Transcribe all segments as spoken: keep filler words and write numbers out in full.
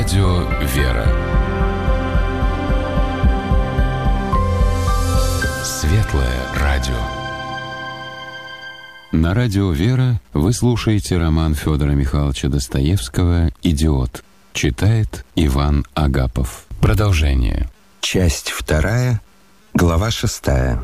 Радио «Вера». Светлое радио. На радио «Вера» вы слушаете роман Федора Михайловича Достоевского «Идиот». Читает Иван Агапов. Продолжение. Часть вторая, глава шестая.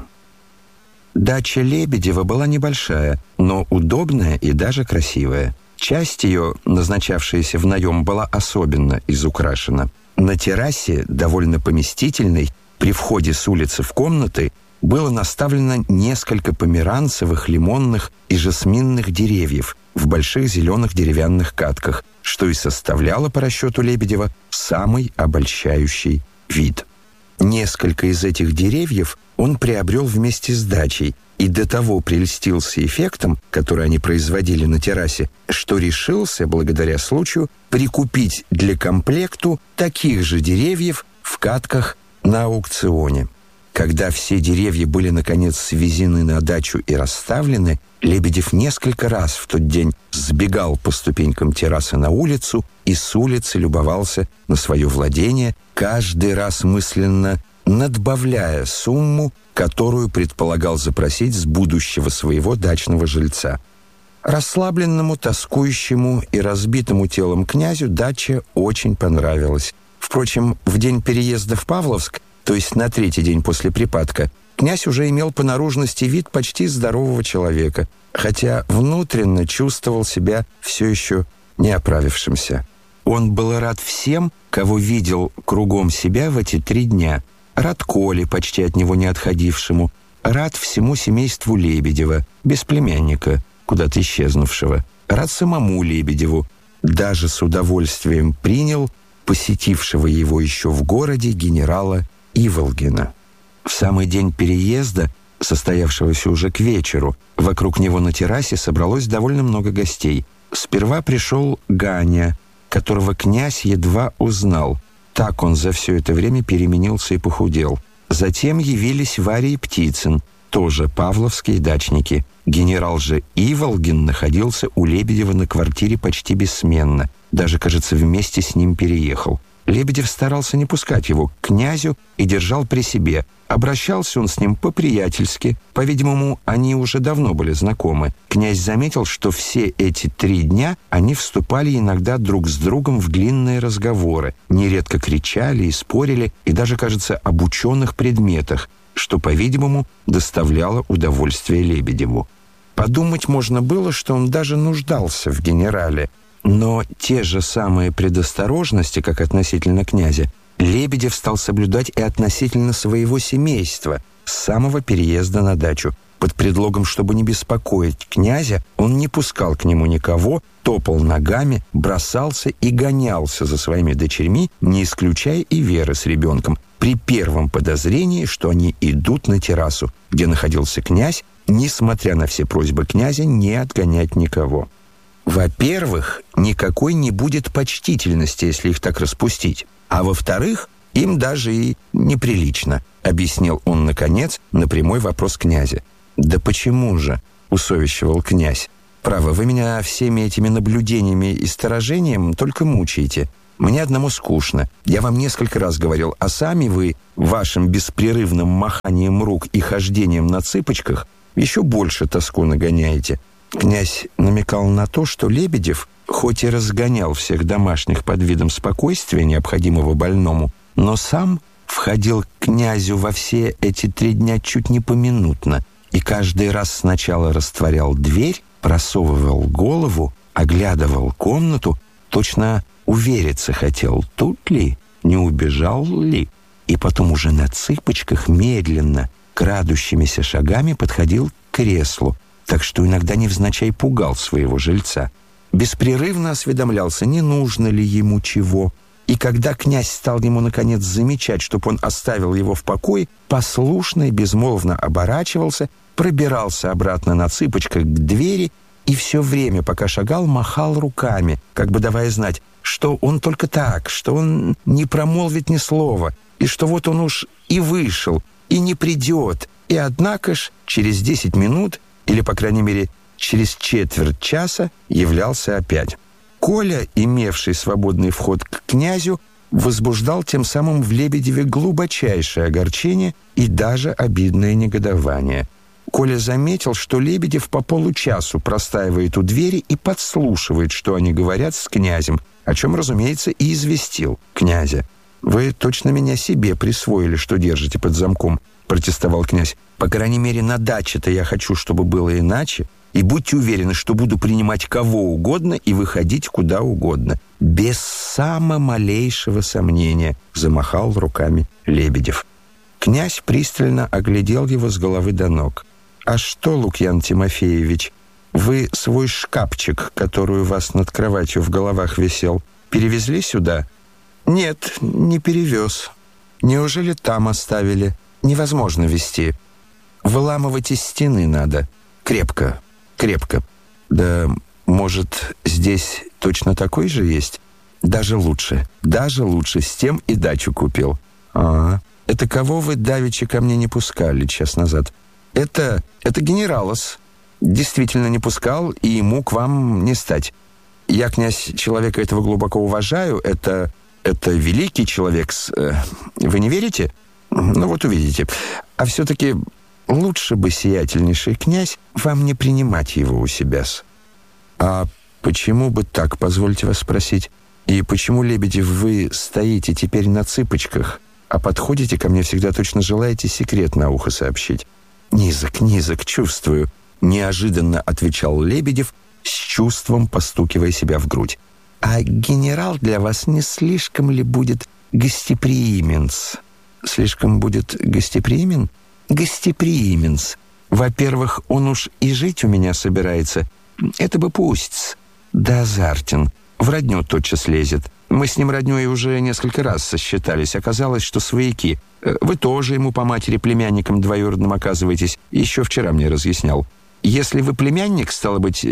Дача Лебедева была небольшая, но удобная и даже красивая. Часть ее, назначавшаяся в наем, была особенно изукрашена. На террасе, довольно поместительной, при входе с улицы в комнаты, было наставлено несколько померанцевых, лимонных и жасминных деревьев в больших зеленых деревянных катках, что и составляло по расчету Лебедева самый обольщающий вид. Несколько из этих деревьев он приобрел вместе с дачей и до того прельстился эффектом, который они производили на террасе, что решился, благодаря случаю, прикупить для комплекту таких же деревьев в катках на аукционе. Когда все деревья были, наконец, свезены на дачу и расставлены, Лебедев несколько раз в тот день сбегал по ступенькам террасы на улицу и с улицы любовался на свое владение, каждый раз мысленно надбавляя сумму, которую предполагал запросить с будущего своего дачного жильца. Расслабленному, тоскующему и разбитому телом князю дача очень понравилась. Впрочем, в день переезда в Павловск, то есть на третий день после припадка, князь уже имел по наружности вид почти здорового человека, хотя внутренно чувствовал себя все еще не оправившимся. Он был рад всем, кого видел кругом себя в эти три дня. Рад Коле, почти от него не отходившему, рад всему семейству Лебедева, без племянника, куда-то исчезнувшего, рад самому Лебедеву, даже с удовольствием принял посетившего его еще в городе генерала Иволгина. В самый день переезда, состоявшегося уже к вечеру, вокруг него на террасе собралось довольно много гостей. Сперва пришел Ганя, которого князь едва узнал. Так он за все это время переменился и похудел. Затем явились Варя и Птицын, тоже павловские дачники. Генерал же Иволгин находился у Лебедева на квартире почти бессменно. Даже, кажется, вместе с ним переехал. Лебедев старался не пускать его к князю и держал при себе. Обращался он с ним по-приятельски. По-видимому, они уже давно были знакомы. Князь заметил, что все эти три дня они вступали иногда друг с другом в длинные разговоры, нередко кричали и спорили, и даже, кажется, об ученых предметах, что, по-видимому, доставляло удовольствие Лебедеву. Подумать можно было, что он даже нуждался в генерале. Но те же самые предосторожности, как относительно князя, Лебедев стал соблюдать и относительно своего семейства с самого переезда на дачу. Под предлогом, чтобы не беспокоить князя, он не пускал к нему никого, топал ногами, бросался и гонялся за своими дочерьми, не исключая и Веры с ребенком, при первом подозрении, что они идут на террасу, где находился князь, несмотря на все просьбы князя не отгонять никого. Во-первых, никакой не будет почтительности, если их так распустить. А во-вторых, им даже и неприлично, объяснил он, наконец, на прямой вопрос князя. «Да почему же?» — усовещивал князь. «Право, вы меня всеми этими наблюдениями и сторожением только мучаете. Мне одному скучно. Я вам несколько раз говорил, а сами вы вашим беспрерывным маханием рук и хождением на цыпочках еще больше тоску нагоняете». Князь намекал на то, что Лебедев, хоть и разгонял всех домашних под видом спокойствия, необходимого больному, но сам входил к князю во все эти три дня чуть не поминутно и каждый раз сначала растворял дверь, просовывал голову, оглядывал комнату, точно увериться хотел, тут ли, не убежал ли, и потом уже на цыпочках медленно, крадущимися шагами подходил к креслу, так что иногда невзначай пугал своего жильца. Беспрерывно осведомлялся, не нужно ли ему чего. И когда князь стал ему, наконец, замечать, чтобы он оставил его в покое, послушно и безмолвно оборачивался, пробирался обратно на цыпочках к двери и все время, пока шагал, махал руками, как бы давая знать, что он только так, что он не промолвит ни слова, и что вот он уж и вышел, и не придет. И однако ж через десять минут или, по крайней мере, через четверть часа являлся опять. Коля, имевший свободный вход к князю, возбуждал тем самым в Лебедеве глубочайшее огорчение и даже обидное негодование. Коля заметил, что Лебедев по получасу простаивает у двери и подслушивает, что они говорят с князем, о чем, разумеется, и известил князя. «Вы точно меня себе присвоили, что держите под замком», — протестовал князь. «По крайней мере, на даче-то я хочу, чтобы было иначе. И будьте уверены, что буду принимать кого угодно и выходить куда угодно. Без самого малейшего сомнения», — замахал руками Лебедев. Князь пристально оглядел его с головы до ног. «А что, Лукьян Тимофеевич, вы свой шкафчик, который у вас над кроватью в головах висел, перевезли сюда?» «Нет, не перевез. Неужели там оставили? Невозможно везти. Выламывать из стены надо. Крепко, крепко. Да, может, здесь точно такой же есть? Даже лучше, даже лучше. С тем и дачу купил». «А, это кого вы давеча ко мне не пускали час назад?» «Это, это генералос. Действительно не пускал, и ему к вам не стать. Я, князь, человека этого глубоко уважаю. Это, это великий человек. С, э, вы не верите? Ну вот увидите. А все-таки лучше бы, сиятельнейший князь, вам не принимать его у себя-с». «А почему бы так, позвольте вас спросить? И почему, Лебедев, вы стоите теперь на цыпочках, а подходите ко мне всегда точно желаете секрет на ухо сообщить?» «Низок, низок, чувствую», — неожиданно отвечал Лебедев, с чувством постукивая себя в грудь. «А генерал для вас не слишком ли будет гостеприимен-с?» «Слишком будет гостеприимен?» «Гостеприимен-с. Во-первых, он уж и жить у меня собирается. Это бы пусть-с. Да азартен. В родню тотчас лезет. Мы с ним роднёй уже несколько раз сосчитались. Оказалось, что свояки. Вы тоже ему по матери племянником двоюродным оказываетесь. Еще вчера мне разъяснял. Если вы племянник, стало быть,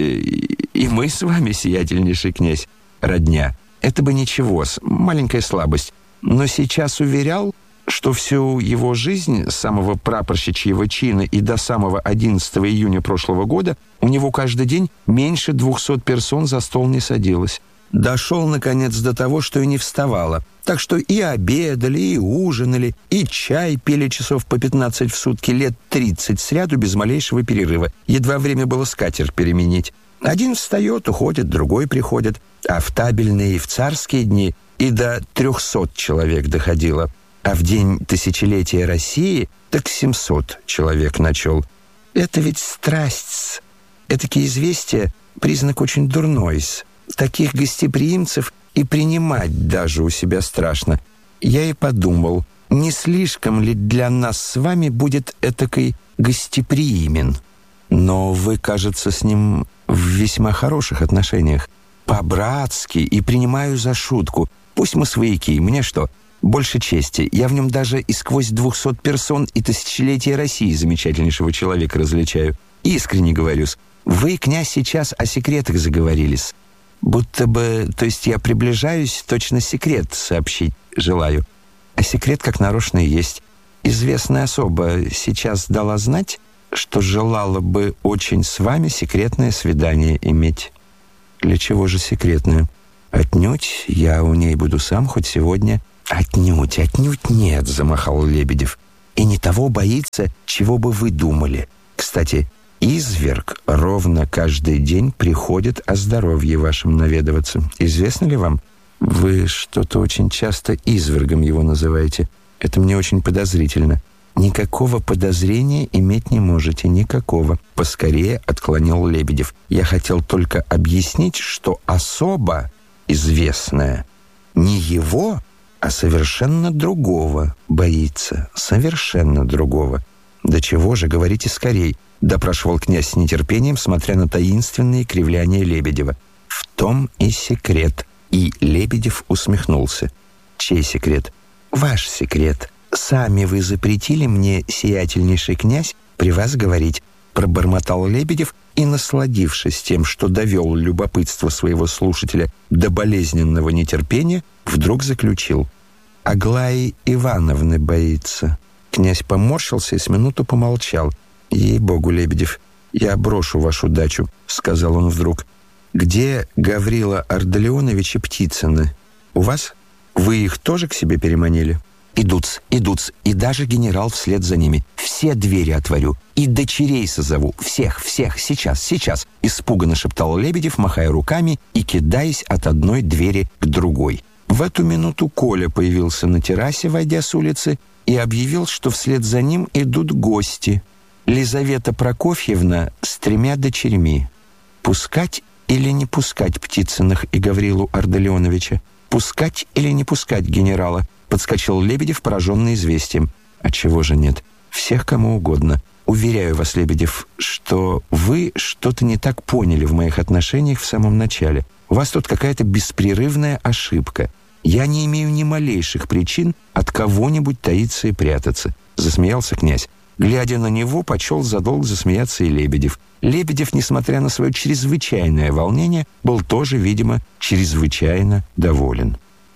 и мы с вами, сиятельнейший князь, родня. Это бы ничего, маленькая слабость. Но сейчас уверял, что всю его жизнь с самого прапорщичьего чина и до самого одиннадцатого июня прошлого года у него каждый день меньше двухсот персон за стол не садилось. Дошел, наконец, до того, что и не вставало. Так что и обедали, и ужинали, и чай пили часов по пятнадцать в сутки, лет тридцать сряду без малейшего перерыва. Едва время было скатерть переменить. Один встает, уходит, другой приходит. А в табельные и в царские дни и до трехсот человек доходило. А в день тысячелетия России так семьсот человек начел. Это ведь страсть. Этакие известия — признак очень дурной-с. Таких гостеприимцев и принимать даже у себя страшно. Я и подумал, не слишком ли для нас с вами будет этакой гостеприимен? Но вы, кажется, с ним в весьма хороших отношениях. По-братски, и принимаю за шутку. Пусть мы свояки, мне что, больше чести. Я в нем даже и сквозь двухсот персон и тысячелетия России замечательнейшего человека различаю. Искренне говорю-с. Вы, князь, сейчас о секретах заговорились. Будто бы, то есть я приближаюсь, точно секрет сообщить желаю. А секрет как нарочно и есть. Известная особа сейчас дала знать, что желала бы очень с вами секретное свидание иметь. Для чего же секретное? Отнюдь я у ней буду сам хоть сегодня. Отнюдь, отнюдь нет, замахал Лебедев. И не того боится, чего бы вы думали. Кстати, изверг ровно каждый день приходит о здоровье вашем наведываться. Известно ли вам? Вы что-то очень часто извергом его называете. Это мне очень подозрительно. Никакого подозрения иметь не можете, никакого. Поскорее отклонил Лебедев. Я хотел только объяснить, что особа известная не его, а совершенно другого боится. Совершенно другого. Да чего же, говорите скорей, допрашивал князь с нетерпением, смотря на таинственные кривляния Лебедева. В том и секрет. И Лебедев усмехнулся. Чей секрет? Ваш секрет. Сами вы запретили мне, сиятельнейший князь, при вас говорить, пробормотал Лебедев и, насладившись тем, что довел любопытство своего слушателя до болезненного нетерпения, вдруг заключил. Аглаи Ивановны боится. Князь поморщился и с минуту помолчал. «Ей-богу, Лебедев, я брошу вашу дачу», — сказал он вдруг. где Гаврила Ардалионович и Птицыны? У вас? Вы их тоже к себе переманили?» «Идут-с, идут-с, и даже генерал вслед за ними. Все двери отворю, и дочерей созову. Всех, всех, сейчас, сейчас!» Испуганно шептал Лебедев, махая руками и кидаясь от одной двери к другой. В эту минуту Коля появился на террасе, войдя с улицы, и объявил, что вслед за ним идут гости. Лизавета Прокофьевна с тремя дочерьми. Пускать или не пускать Птицыных и Гаврилу Ардалионовича? Пускать или не пускать генерала? Подскочил Лебедев, пораженный известием. «Отчего же нет? Всех, кому угодно. Уверяю вас, Лебедев, что вы что-то не так поняли в моих отношениях в самом начале. У вас тут какая-то беспрерывная ошибка. Я не имею ни малейших причин от кого-нибудь таиться и прятаться», — засмеялся князь. Глядя на него, почел за долг засмеяться и Лебедев. Лебедев, несмотря на свое чрезвычайное волнение, был тоже, видимо, чрезвычайно доволен.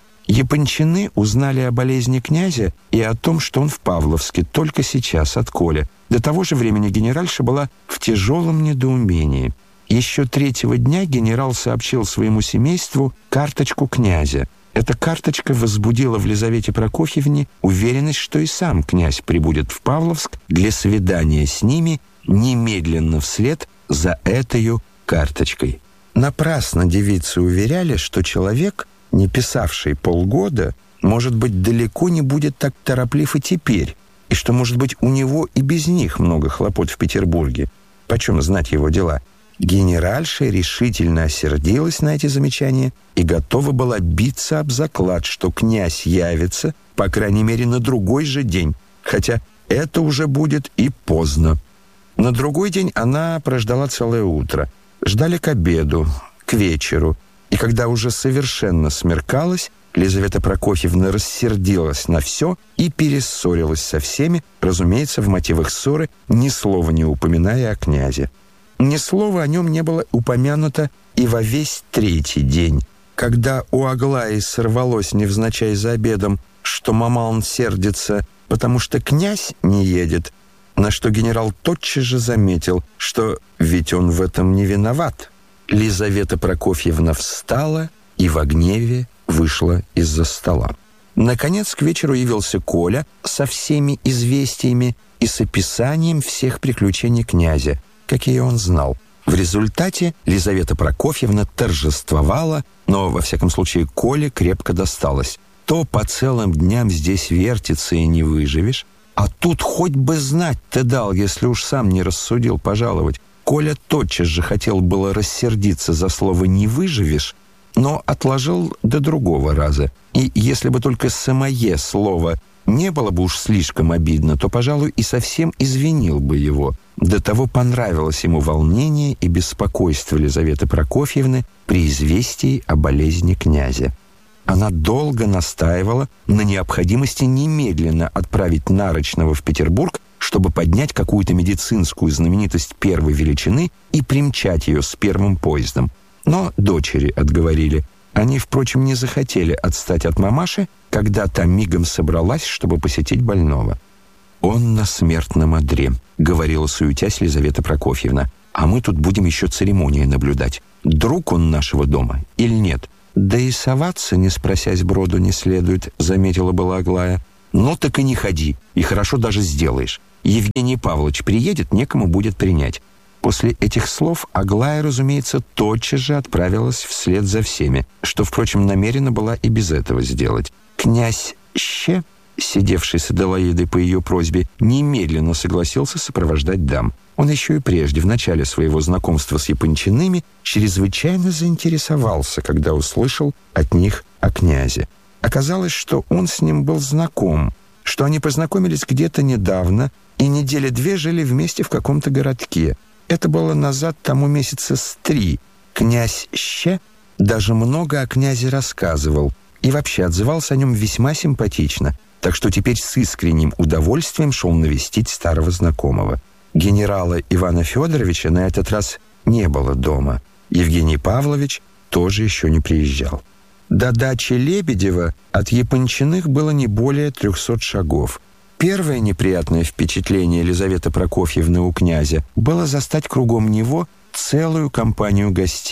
Япончины узнали о болезни князя и о том, что он в Павловске только сейчас от Коля. До того же времени генеральша была в тяжелом недоумении. Еще третьего дня генерал сообщил своему семейству карточку князя. Эта карточка возбудила в Лизавете Прокофьевне уверенность, что и сам князь прибудет в Павловск для свидания с ними немедленно вслед за этой карточкой. Напрасно девицы уверяли, что человек, не писавший полгода, может быть, далеко не будет так тороплив и теперь, и что, может быть, у него и без них много хлопот в Петербурге. Почем знать его дела? Генеральша решительно осердилась на эти замечания и готова была биться об заклад, что князь явится, по крайней мере, на другой же день, хотя это уже будет и поздно. На другой день она прождала целое утро. Ждали к обеду, к вечеру, и когда уже совершенно смеркалось, Лизавета Прокофьевна рассердилась на все и перессорилась со всеми, разумеется, в мотивах ссоры, ни слова не упоминая о князе. Ни слова о нем не было упомянуто и во весь третий день. Когда у Аглаи сорвалось невзначай за обедом, что маман сердится, потому что князь не едет, на что генерал тотчас же заметил, что ведь он в этом не виноват. Лизавета Прокофьевна встала и в гневе вышла из-за стола. Наконец к вечеру явился Коля со всеми известиями и с описанием всех приключений князя, какие он знал. В результате Лизавета Прокофьевна торжествовала, но, во всяком случае, Коле крепко досталось. То по целым дням здесь вертится и не выживешь, а тут хоть бы знать ты дал, если уж сам не рассудил пожаловать. Коля тотчас же хотел было рассердиться за слово «не выживешь», но отложил до другого раза. И если бы только самое слово не было бы уж слишком обидно, то, пожалуй, и совсем извинил бы его. До того понравилось ему волнение и беспокойство Лизаветы Прокофьевны при известии о болезни князя. Она долго настаивала на необходимости немедленно отправить Нарочного в Петербург, чтобы поднять какую-то медицинскую знаменитость первой величины и примчать ее с первым поездом. Но дочери отговорили. Они, впрочем, не захотели отстать от мамаши, когда та мигом собралась, чтобы посетить больного. «Он на смертном одре», — говорила, суетясь, Лизавета Прокофьевна. «А мы тут будем еще церемонии наблюдать. Друг он нашего дома или нет?» «Да и соваться, не спросясь броду, не следует», — заметила была Аглая. «Ну так и не ходи, и хорошо даже сделаешь. Евгений Павлович приедет, некому будет принять». После этих слов Аглая, разумеется, тотчас же отправилась вслед за всеми, что, впрочем, намерена была и без этого сделать. Князь Ще, сидевший с Аделаидой по ее просьбе, немедленно согласился сопровождать дам. Он еще и прежде, в начале своего знакомства с Япончиными, чрезвычайно заинтересовался, когда услышал от них о князе. Оказалось, что он с ним был знаком, что они познакомились где-то недавно и недели две жили вместе в каком-то городке. Это было назад тому месяца с три. Князь Ще даже много о князе рассказывал и вообще отзывался о нем весьма симпатично, так что теперь с искренним удовольствием шел навестить старого знакомого. Генерала Ивана Федоровича на этот раз не было дома. Евгений Павлович тоже еще не приезжал. До дачи Лебедева от Япончиных было не более трехсот шагов. Первое неприятное впечатление Лизаветы Прокофьевны у князя было застать кругом него целую компанию гостей.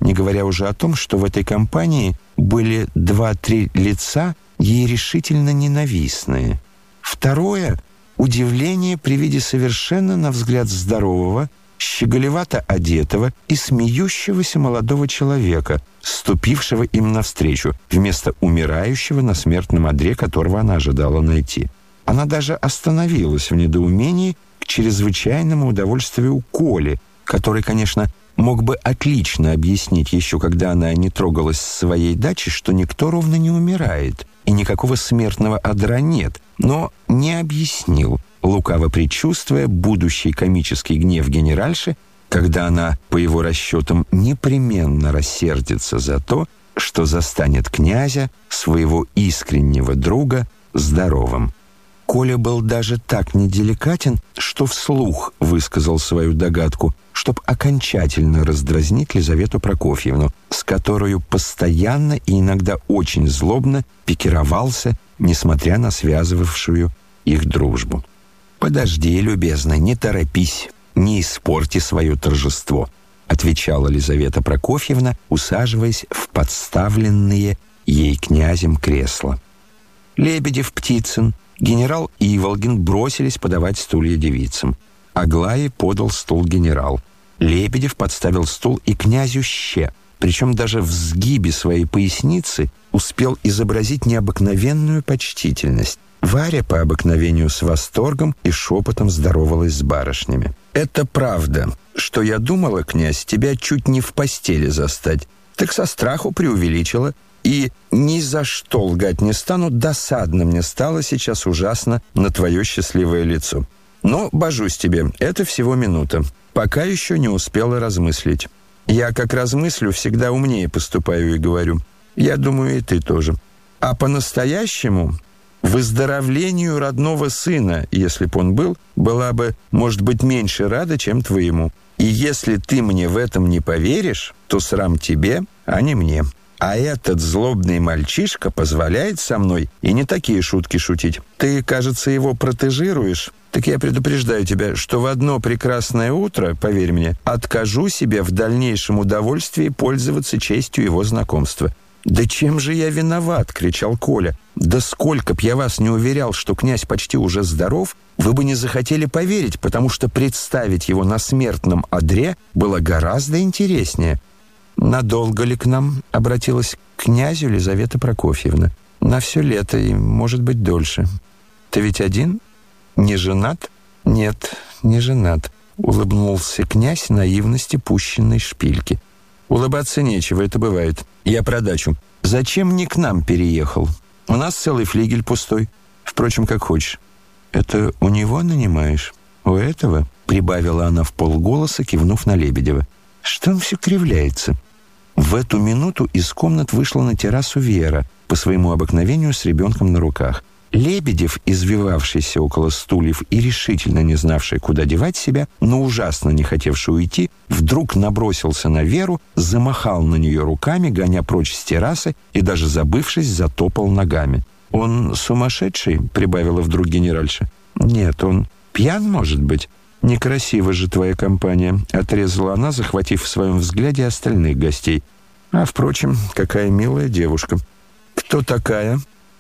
не говоря уже о том, что в этой компании были два-три лица, ей решительно ненавистные. Второе — удивление при виде совершенно, на взгляд, здорового, щеголевато одетого и смеющегося молодого человека, ступившего им навстречу, вместо умирающего на смертном одре, которого она ожидала найти. Она даже остановилась в недоумении к чрезвычайному удовольствию Коли, который, конечно, мог бы отлично объяснить, еще когда она не трогалась с своей дачи, что никто ровно не умирает и никакого смертного одра нет, но не объяснил, лукаво предчувствуя будущий комический гнев генеральши, когда она, по его расчетам, непременно рассердится за то, что застанет князя, своего искреннего друга, здоровым. Коля был даже так неделикатен, что вслух высказал свою догадку, чтоб окончательно раздразнить Лизавету Прокофьевну, с которой постоянно и иногда очень злобно пикировался, несмотря на связывавшую их дружбу. «Подожди, любезный, не торопись, не испорти свое торжество», отвечала Лизавета Прокофьевна, усаживаясь в подставленные ей князем кресла. Лебедев, Птицын, генерал Иволгин бросились подавать стулья девицам. Аглае подал стул генерал. Лебедев подставил стул и князю Ще, причем даже в сгибе своей поясницы успел изобразить необыкновенную почтительность. Варя по обыкновению с восторгом и шепотом здоровалась с барышнями. «Это правда, что я думала, князь, тебя чуть не в постели застать. Так со страху преувеличила. И ни за что лгать не стану, досадно мне стало сейчас ужасно на твое счастливое лицо. Но, божусь тебе, это всего минута. Пока еще не успела размыслить. Я, как размыслю, всегда умнее поступаю и говорю. Я думаю, и ты тоже. А по-настоящему, выздоровлению родного сына, если б он был, была бы, может быть, меньше рада, чем твоему. И если ты мне в этом не поверишь, то срам тебе, а не мне. А этот злобный мальчишка позволяет со мной и не такие шутки шутить. Ты, кажется, его протежируешь. Так я предупреждаю тебя, что в одно прекрасное утро, поверь мне, откажу себе в дальнейшем удовольствии пользоваться честью его знакомства». «Да чем же я виноват?» — кричал Коля. «Да сколько б я вас не уверял, что князь почти уже здоров, вы бы не захотели поверить, потому что представить его на смертном одре было гораздо интереснее». «Надолго ли к нам?» — обратилась к князю Лизавета Прокофьевна. «На все лето и, может быть, дольше. Ты ведь один? Не женат?» «Нет, не женат», — улыбнулся князь наивности пущенной шпильки. «Улыбаться нечего, это бывает. Я про дачу. Зачем не к нам переехал? У нас целый флигель пустой. Впрочем, как хочешь». «Это у него нанимаешь? У этого?» — прибавила она вполголоса, кивнув на Лебедева. «Что он все кривляется?» В эту минуту из комнат вышла на террасу Вера, по своему обыкновению с ребенком на руках. Лебедев, извивавшийся около стульев и решительно не знавший, куда девать себя, но ужасно не хотевший уйти, вдруг набросился на Веру, замахал на нее руками, гоня прочь с террасы, и даже забывшись, затопал ногами. «Он сумасшедший?» — прибавила вдруг генеральша. «Нет, он пьян, может быть?» «Некрасива же твоя компания», — отрезала она, захватив в своем взгляде остальных гостей. «А, впрочем, какая милая девушка». «Кто такая?»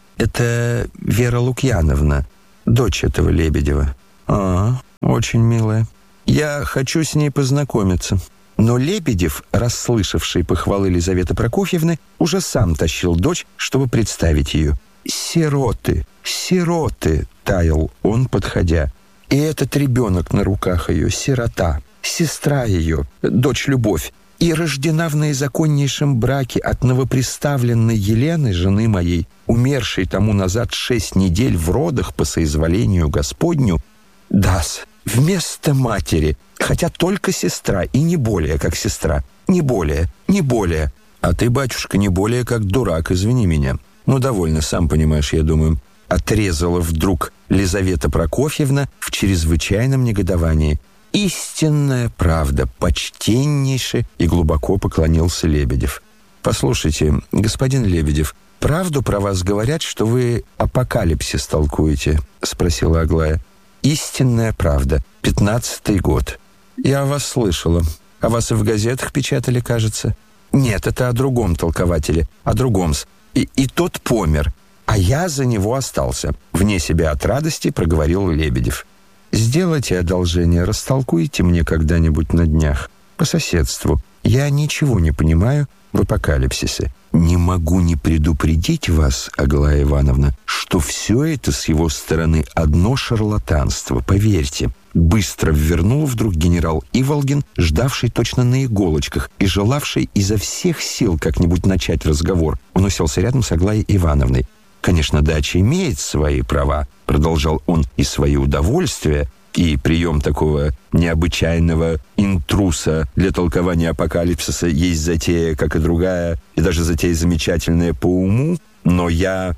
«Это Вера Лукьяновна, дочь этого Лебедева». «А, очень милая. Я хочу с ней познакомиться». Но Лебедев, расслышавший похвалы Лизаветы Прокофьевны, уже сам тащил дочь, чтобы представить ее. «Сироты, сироты!» — таял он, подходя. И этот ребенок на руках ее, сирота, сестра ее, дочь Любовь, и рождена в наизаконнейшем браке от новоприставленной Елены, жены моей, умершей тому назад шесть недель в родах по соизволению Господню, да-с, вместо матери, хотя только сестра, и не более, как сестра, не более, не более. А ты, батюшка, не более, как дурак, извини меня. Ну, довольно, сам понимаешь, я думаю». Отрезала вдруг Лизавета Прокофьевна в чрезвычайном негодовании. «Истинная правда», — почтеннейше и глубоко поклонился Лебедев. «Послушайте, господин Лебедев, правду про вас говорят, что вы апокалипсис толкуете?» — спросила Аглая. «Истинная правда. Пятнадцатый год. Я о вас слышала. О вас и в газетах печатали, кажется. Нет, это о другом толкователе, о другом-с. И, и тот помер, а я за него остался. Вне себя от радости проговорил Лебедев. Сделайте одолжение, растолкуйте мне когда-нибудь на днях, по соседству. Я ничего не понимаю в апокалипсисе. Не могу не предупредить вас, Аглая Ивановна, что все это с его стороны одно шарлатанство, поверьте. Быстро ввернул вдруг генерал Иволгин, ждавший точно на иголочках и желавший изо всех сил как-нибудь начать разговор. Он уселся рядом с Аглаей Ивановной. «Конечно, дача имеет свои права», — продолжал он, — «и свои удовольствия, и прием такого необычайного интруса для толкования апокалипсиса есть затея, как и другая, и даже затея замечательная по уму, но я...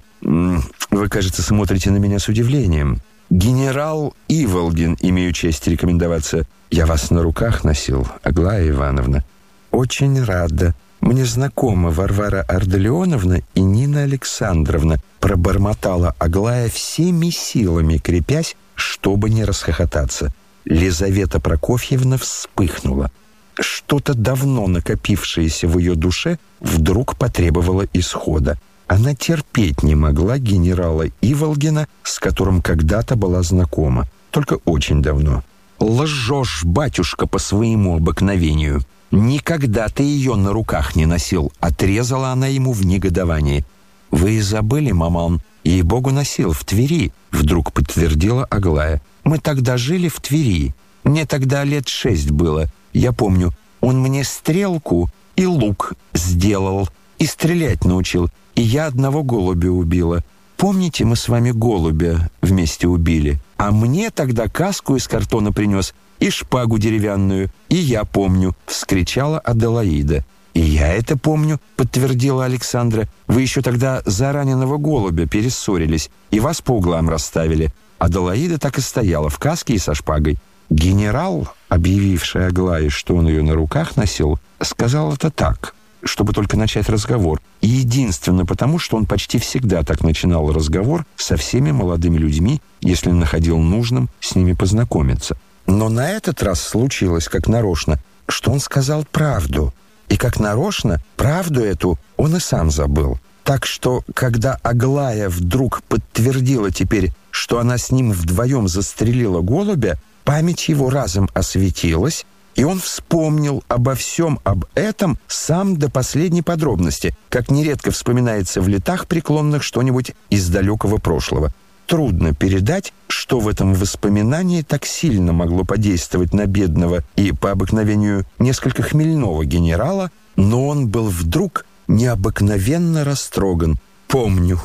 Вы, кажется, смотрите на меня с удивлением. Генерал Иволгин, имею честь рекомендоваться. Я вас на руках носил, Аглая Ивановна. Очень рада. Мне знакома Варвара Ардалионовна и Нина Александровна», пробормотала Аглая всеми силами, крепясь, чтобы не расхохотаться. Лизавета Прокофьевна вспыхнула. Что-то давно накопившееся в ее душе вдруг потребовало исхода. Она терпеть не могла генерала Иволгина, с которым когда-то была знакома, только очень давно. «Лжешь, батюшка, по своему обыкновению. Никогда ты ее на руках не носил», — отрезала она ему в негодовании. «Вы забыли, маман, ей-богу, носил в Твери», — вдруг подтвердила Аглая. «Мы тогда жили в Твери. Мне тогда лет шесть было. Я помню, он мне стрелку и лук сделал, и стрелять научил, и я одного голубя убила. Помните, мы с вами голубя вместе убили? А мне тогда каску из картона принес и шпагу деревянную, и я помню», — вскричала Аделаида. «И я это помню», — подтвердила Александра. «Вы еще тогда за раненого голубя перессорились и вас по углам расставили». Аделаида так и стояла в каске и со шпагой. Генерал, объявивший Аглае, что он ее на руках носил, сказал это так, чтобы только начать разговор. И единственно потому, что он почти всегда так начинал разговор со всеми молодыми людьми, если находил нужным с ними познакомиться. Но на этот раз случилось, как нарочно, что он сказал правду. И как нарочно, правду эту он и сам забыл. Так что, когда Аглая вдруг подтвердила теперь, что она с ним вдвоем застрелила голубя, память его разом осветилась, и он вспомнил обо всем об этом сам до последней подробности, как нередко вспоминается в летах преклонных что-нибудь из далекого прошлого. Трудно передать, что в этом воспоминании так сильно могло подействовать на бедного и, по обыкновению, несколько хмельного генерала, но он был вдруг необыкновенно растроган. «Помню,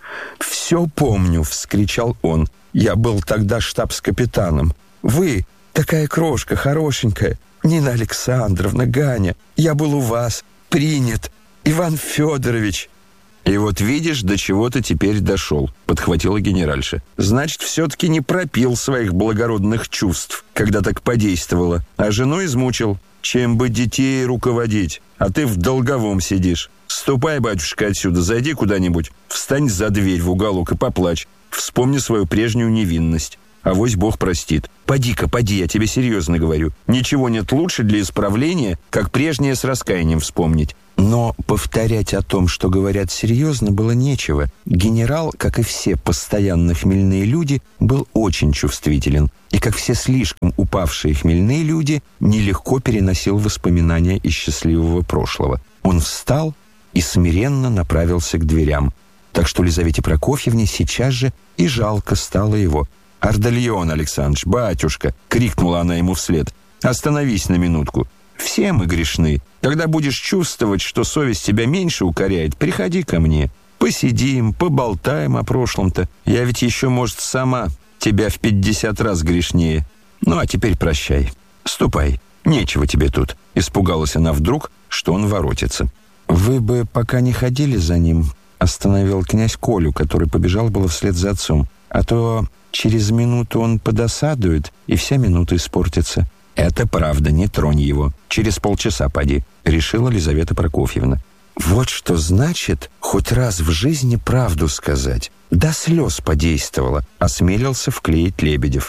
все помню», — вскричал он. «Я был тогда штабс-капитаном. Вы, такая крошка, хорошенькая, Нина Александровна, Ганя, я был у вас, принят, Иван Федорович». «И вот видишь, до чего ты теперь дошел», — подхватила генеральша. «Значит, все-таки не пропил своих благородных чувств, когда так подействовало, а жену измучил. Чем бы детей руководить, а ты в долговом сидишь. Ступай, батюшка, отсюда, зайди куда-нибудь, встань за дверь в уголок и поплачь. Вспомни свою прежнюю невинность. Авось Бог простит. Поди-ка, поди, я тебе серьезно говорю. Ничего нет лучше для исправления, как прежнее с раскаянием вспомнить». Но повторять о том, что говорят серьезно, было нечего. Генерал, как и все постоянно хмельные люди, был очень чувствителен. И, как все слишком упавшие хмельные люди, нелегко переносил воспоминания из счастливого прошлого. Он встал и смиренно направился к дверям. Так что Лизавете Прокофьевне сейчас же и жалко стало его. «Ардальон Александрович, батюшка!» — крикнула она ему вслед. «Остановись на минутку. Все мы грешны. Когда будешь чувствовать, что совесть тебя меньше укоряет, приходи ко мне. Посидим, поболтаем о прошлом-то. Я ведь еще, может, сама тебя в пятьдесят раз грешнее. Ну, а теперь прощай. Ступай. Нечего тебе тут». Испугалась она вдруг, что он воротится. «Вы бы пока не ходили за ним», — остановил князь Колю, который побежал было вслед за отцом. «А то через минуту он подосадует, и вся минута испортится». «Это правда, не тронь его. Через полчаса поди», — решила Лизавета Прокофьевна. «Вот что значит хоть раз в жизни правду сказать. До слез подействовало», — осмелился вклеить Лебедев.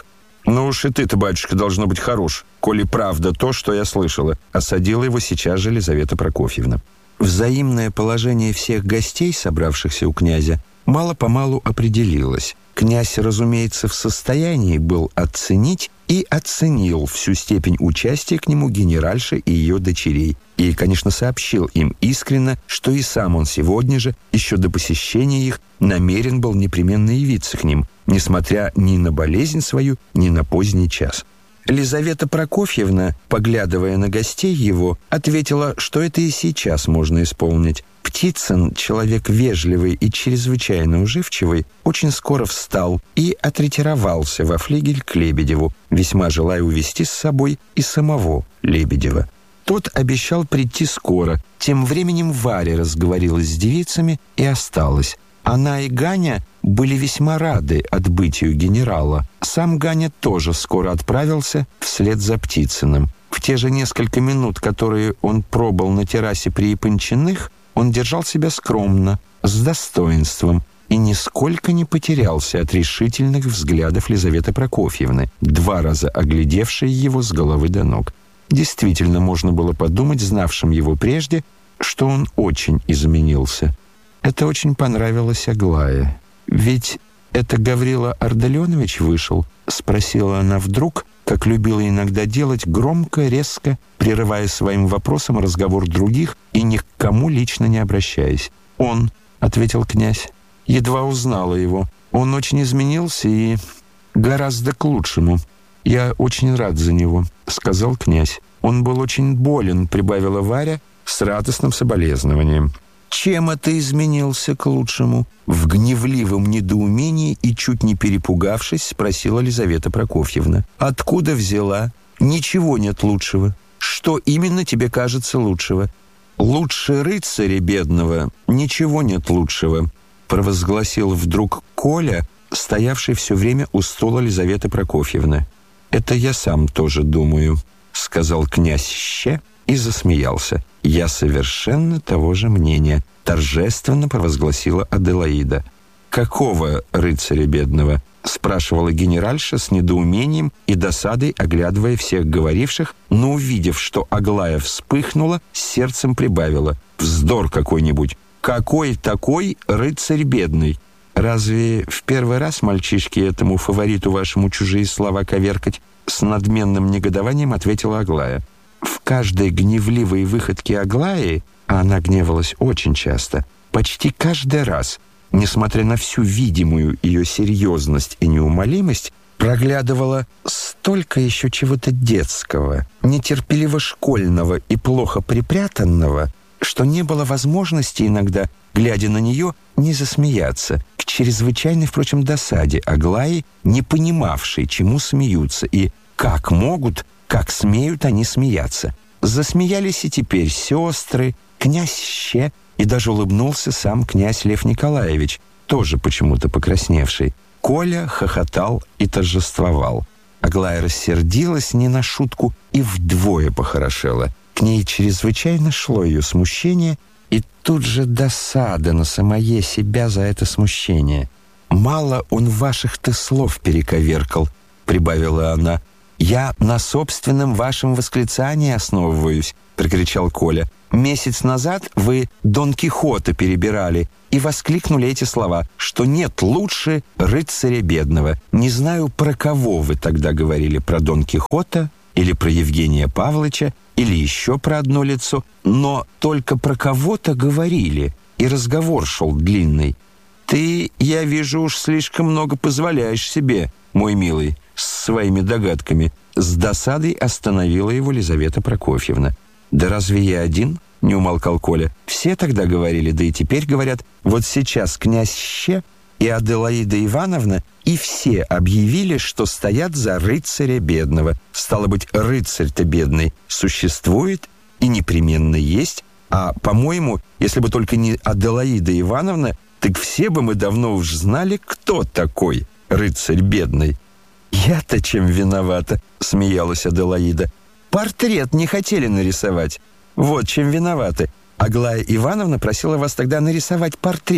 «Ну уж и ты-то, батюшка, должно быть хорош, коли правда то, что я слышала», — осадила его сейчас же Лизавета Прокофьевна. Взаимное положение всех гостей, собравшихся у князя, мало-помалу определилось. Князь, разумеется, в состоянии был оценить и оценил всю степень участия к нему генеральши и ее дочерей. И, конечно, сообщил им искренно, что и сам он сегодня же, еще до посещения их, намерен был непременно явиться к ним, несмотря ни на болезнь свою, ни на поздний час. Лизавета Прокофьевна, поглядывая на гостей его, ответила, что это и сейчас можно исполнить. Птицын, человек вежливый и чрезвычайно уживчивый, очень скоро встал и отретировался во флигель к Лебедеву, весьма желая увести с собой и самого Лебедева. Тот обещал прийти скоро. Тем временем Варя разговорилась с девицами и осталась. Она и Ганя были весьма рады отбытию генерала. Сам Ганя тоже скоро отправился вслед за Птицыным. В те же несколько минут, которые он пробыл на террасе при Япончиных, он держал себя скромно, с достоинством и нисколько не потерялся от решительных взглядов Лизаветы Прокофьевны, два раза оглядевшей его с головы до ног. Действительно, можно было подумать, знавшим его прежде, что он очень изменился. Это очень понравилось Аглае. «Ведь это Гаврила Ардалионович вышел?» — спросила она вдруг, как любила иногда делать, громко, резко, прерывая своим вопросом разговор других и ни к кому лично не обращаясь. «Он», — ответил князь, — «едва узнала его. Он очень изменился и гораздо к лучшему. Я очень рад за него», — сказал князь. «Он был очень болен», — прибавила Варя с радостным соболезнованием. «Чем это изменился к лучшему?» В гневливом недоумении и чуть не перепугавшись, спросила Лизавета Прокофьевна. «Откуда взяла? Ничего нет лучшего. Что именно тебе кажется лучшего?» «Лучше рыцаря бедного ничего нет лучшего», провозгласил вдруг Коля, стоявший все время у стола Лизаветы Прокофьевны. «Это я сам тоже думаю», сказал князь Ще и засмеялся. «Я совершенно того же мнения», — торжественно провозгласила Аделаида. «Какого рыцаря бедного?» — спрашивала генеральша с недоумением и досадой, оглядывая всех говоривших, но, увидев, что Аглая вспыхнула, с сердцем прибавила: «Вздор какой-нибудь! Какой такой рыцарь бедный? Разве в первый раз, мальчишки, этому фавориту вашему чужие слова коверкать?» С надменным негодованием ответила Аглая. В каждой гневливой выходке Аглаи, а она гневалась очень часто, почти каждый раз, несмотря на всю видимую ее серьезность и неумолимость, проглядывала столько еще чего-то детского, нетерпеливо-школьного и плохо припрятанного, что не было возможности иногда, глядя на нее, не засмеяться, к чрезвычайной, впрочем, досаде Аглаи, не понимавшей, чему смеются, и как могут, как смеют они смеяться. Засмеялись и теперь сестры, князь Ще, и даже улыбнулся сам князь Лев Николаевич, тоже почему-то покрасневший. Коля хохотал и торжествовал. Аглая рассердилась не на шутку и вдвое похорошела. К ней чрезвычайно шло ее смущение, и тут же досада на самое себя за это смущение. «Мало он ваших-то слов перековеркал», — прибавила она. «Я на собственном вашем восклицании основываюсь», — прокричал Коля. «Месяц назад вы Дон Кихота перебирали и воскликнули эти слова, что нет лучше рыцаря бедного. Не знаю, про кого вы тогда говорили, про Дон Кихота или про Евгения Павловича, или еще про одно лицо, но только про кого-то говорили, и разговор шел длинный. Ты, я вижу, уж слишком много позволяешь себе, мой милый, с своими догадками». С досадой остановила его Лизавета Прокофьевна. «Да разве я один?» — не умолкал Коля. «Все тогда говорили, да и теперь говорят. Вот сейчас князь Ще и Аделаида Ивановна и все объявили, что стоят за рыцаря бедного. Стало быть, рыцарь-то бедный существует и непременно есть. А, по-моему, если бы только не Аделаида Ивановна, так все бы мы давно уж знали, кто такой рыцарь бедный». «Я-то чем виновата?» — смеялась Аделаида. «Портрет не хотели нарисовать. Вот чем виноваты. Аглая Ивановна просила вас тогда нарисовать портрет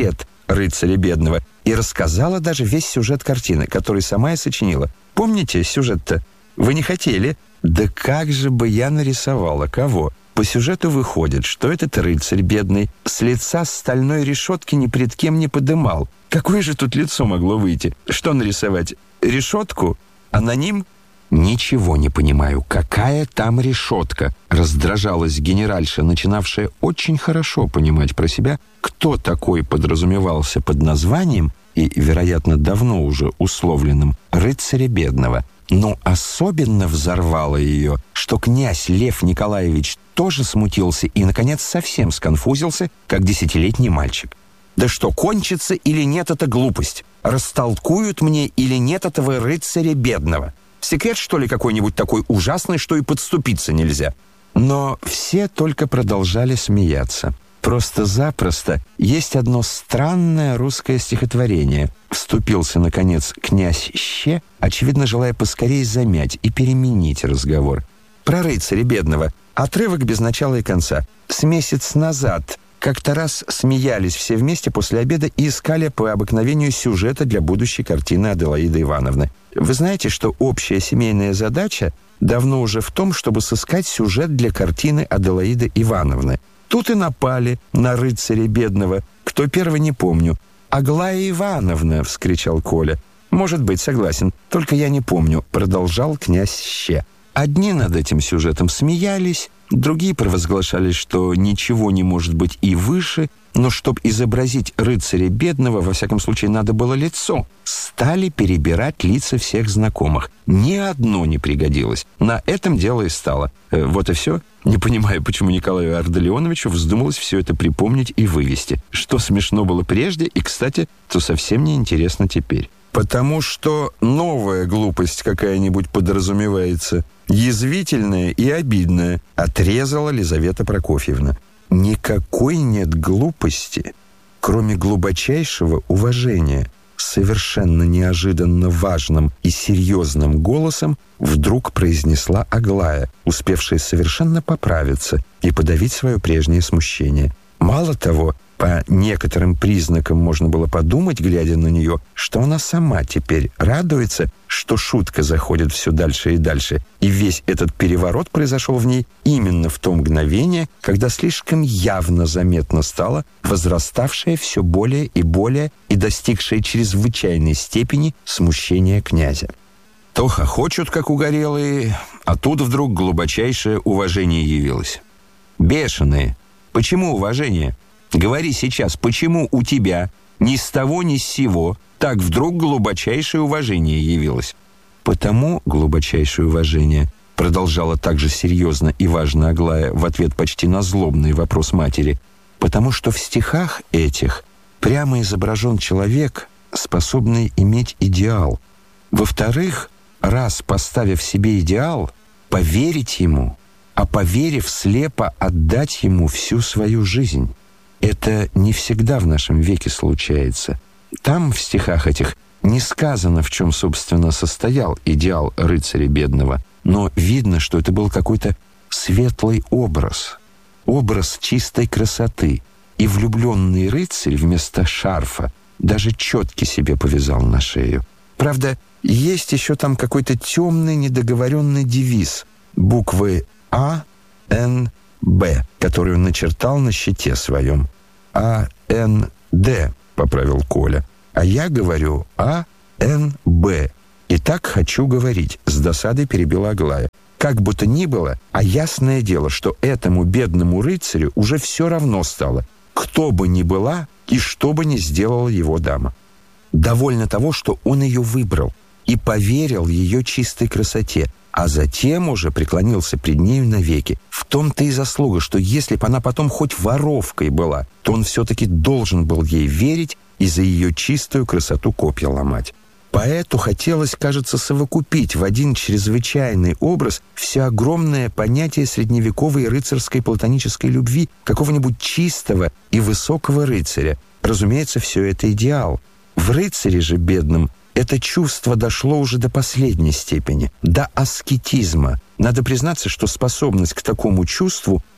рыцаря бедного и рассказала даже весь сюжет картины, который сама и сочинила. Помните сюжет-то? Вы не хотели? Да как же бы я нарисовала? Кого? По сюжету выходит, что этот рыцарь бедный с лица стальной решетки ни пред кем не подымал. Какое же тут лицо могло выйти? Что нарисовать? Решетку? Аноним? «Ничего не понимаю, какая там решетка?» Раздражалась генеральша, начинавшая очень хорошо понимать про себя, кто такой подразумевался под названием и, вероятно, давно уже условленным «рыцаря бедного». Но особенно взорвало ее, что князь Лев Николаевич тоже смутился и, наконец, совсем сконфузился, как десятилетний мальчик. «Да что, кончится или нет, это глупость? Растолкуют мне или нет этого рыцаря бедного? Секрет, что ли, какой-нибудь такой ужасный, что и подступиться нельзя?» Но все только продолжали смеяться. Просто-запросто есть одно странное русское стихотворение. Вступился, наконец, князь Ще, очевидно, желая поскорее замять и переменить разговор. Про рыцаря бедного. Отрывок без начала и конца. С месяц назад как-то раз смеялись все вместе после обеда и искали по обыкновению сюжета для будущей картины Аделаиды Ивановны. Вы знаете, что общая семейная задача давно уже в том, чтобы сыскать сюжет для картины Аделаиды Ивановны. Тут и напали на рыцаря бедного. Кто первый, не помню. «Аглая Ивановна!» — вскричал Коля. «Может быть, согласен. Только я не помню», — продолжал князь Ще. Одни над этим сюжетом смеялись, другие провозглашали, что ничего не может быть и выше, но чтобы изобразить рыцаря бедного, во всяком случае, надо было лицо. Стали перебирать лица всех знакомых. Ни одно не пригодилось. На этом дело и стало. Э, вот и все. Не понимаю, почему Николаю Ардалионовичу вздумалось все это припомнить и вывести. Что смешно было прежде, и, кстати, то совсем не интересно теперь. Потому что новая глупость какая-нибудь подразумевается, язвительная и обидная, отрезала Лизавета Прокофьевна. Никакой нет глупости, кроме глубочайшего уважения. Совершенно неожиданно важным и серьезным голосом вдруг произнесла Аглая, успевшая совершенно поправиться и подавить свое прежнее смущение. Мало того, по некоторым признакам можно было подумать, глядя на нее, что она сама теперь радуется, что шутка заходит все дальше и дальше, и весь этот переворот произошел в ней именно в то мгновение, когда слишком явно заметно стало возраставшее все более и более и достигшее чрезвычайной степени смущение князя. То хохочут, как угорелые, а тут вдруг глубочайшее уважение явилось. «Бешеные! Почему уважение? Говори сейчас, почему у тебя ни с того ни с сего так вдруг глубочайшее уважение явилось?» «Потому глубочайшее уважение», продолжала также серьезно и важно Аглая в ответ почти на злобный вопрос матери, «потому что в стихах этих прямо изображен человек, способный иметь идеал. Во-вторых, раз поставив себе идеал, поверить ему, а поверив, слепо отдать ему всю свою жизнь. Это не всегда в нашем веке случается. Там, в стихах этих, не сказано, в чем, собственно, состоял идеал рыцаря бедного, но видно, что это был какой-то светлый образ, образ чистой красоты, и влюбленный рыцарь вместо шарфа даже четки себе повязал на шею. Правда, есть еще там какой-то темный недоговоренный девиз, буквы А, Н, Б, который он начертал на щите своем. А, Н, Д, поправил Коля. А я говорю А, Н, Б. И так хочу говорить, с досадой перебила Аглая. Как бы то ни было, а ясное дело, что этому бедному рыцарю уже все равно стало, кто бы ни была и что бы ни сделала его дама. Довольно того, что он ее выбрал и поверил ее чистой красоте, а затем уже преклонился пред нею навеки. В том-то и заслуга, что если бы она потом хоть воровкой была, то он все-таки должен был ей верить и за ее чистую красоту копья ломать. Поэту хотелось, кажется, совокупить в один чрезвычайный образ все огромное понятие средневековой рыцарской платонической любви какого-нибудь чистого и высокого рыцаря. Разумеется, все это идеал. В рыцаре же бедном это чувство дошло уже до последней степени, до аскетизма. Надо признаться, что способность к такому чувству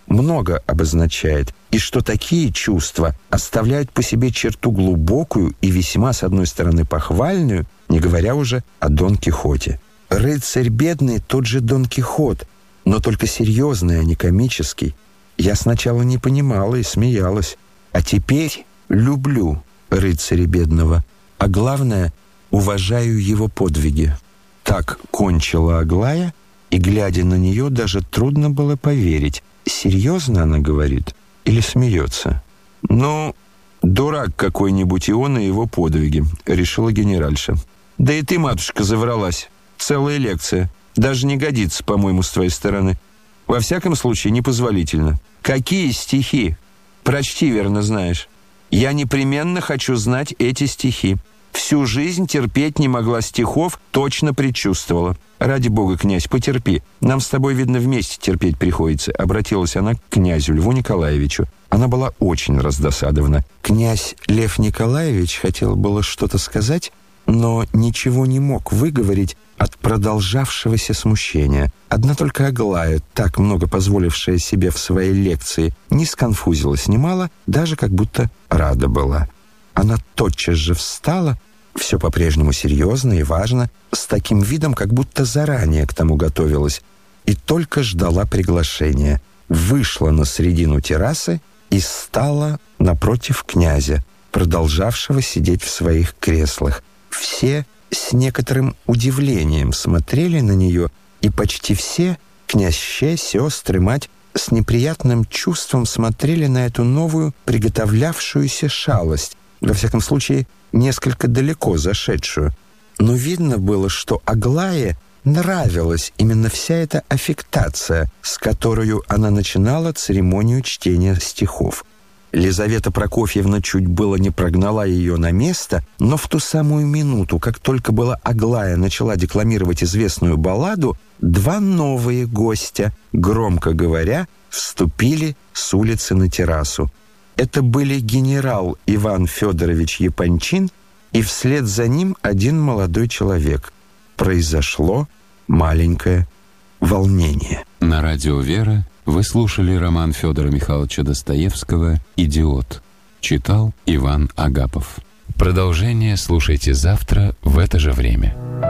много обозначает, и что такие чувства оставляют по себе черту глубокую и весьма, с одной стороны, похвальную, не говоря уже о Дон Кихоте. Рыцарь бедный тот же Дон Кихот, но только серьезный, а не комический. Я сначала не понимала и смеялась, а теперь люблю рыцаря бедного, а главное, уважаю его подвиги». Так кончила Аглая, и, глядя на нее, даже трудно было поверить, серьезно она говорит или смеется. «Ну, дурак какой-нибудь и он, и его подвиги», — решила генеральша. «Да и ты, матушка, завралась. Целая лекция. Даже не годится, по-моему, с твоей стороны. Во всяком случае, непозволительно. Какие стихи? Прочти, верно знаешь. Я непременно хочу знать эти стихи. Всю жизнь терпеть не могла стихов, точно предчувствовала. Ради бога, князь, потерпи. Нам с тобой, видно, вместе терпеть приходится», — обратилась она к князю Льву Николаевичу. Она была очень раздосадована. Князь Лев Николаевич хотел было что-то сказать, но ничего не мог выговорить от продолжавшегося смущения. Одна только Аглая, так много позволившая себе в своей лекции, не сконфузилась немало, даже как будто рада была. Она тотчас же встала, все по-прежнему серьезно и важно, с таким видом, как будто заранее к тому готовилась, и только ждала приглашения. Вышла на середину террасы и стала напротив князя, продолжавшего сидеть в своих креслах. Все с некоторым удивлением смотрели на нее, и почти все, князь Ще, сестры, мать, с неприятным чувством смотрели на эту новую приготовлявшуюся шалость, во всяком случае, несколько далеко зашедшую. Но видно было, что Аглае нравилась именно вся эта аффектация, с которой она начинала церемонию чтения стихов. Лизавета Прокофьевна чуть было не прогнала ее на место, но в ту самую минуту, как только была Аглая начала декламировать известную балладу, два новые гостя, громко говоря, вступили с улицы на террасу. Это были генерал Иван Федорович Япончин и вслед за ним один молодой человек. Произошло маленькое волнение. На радио «Вера» вы слушали роман Федора Михайловича Достоевского «Идиот». Читал Иван Агапов. Продолжение слушайте завтра в это же время.